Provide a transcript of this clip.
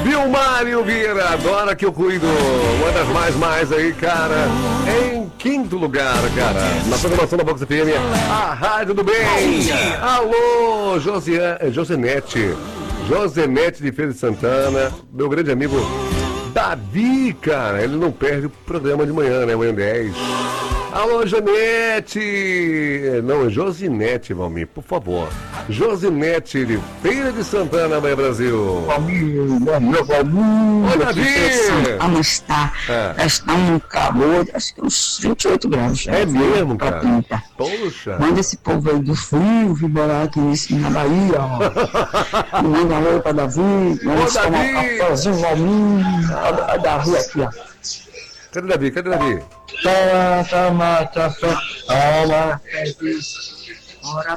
Vilmário Vieira, adora que eu cuido. Uma das mais aí, cara. Em quinto lugar, cara. Na programação da Vox FM, a Rádio do Bem. Alô, Josenete. Josenete de Feira de Santana. Meu grande amigo Davi, cara. Ele não perde o programa de manhã, né? Manhã 10. Alô, Janete! Não, é Josinete, Valmir, por favor. Josinete de Feira de Santana, Bahia, Brasil. Valmir, meu Valmir. Oi, Davi! Santana está um calor, acho que uns 28 graus já. É mesmo, cara? Poxa! Manda esse povo aí do frio vir morar aqui na Bahia, ó. Manda alô pra Davi. Vamos tomar um cafézinho, Valmir. Olha da rua aqui, ó. Cadê Davi? Toma. Toma. Ora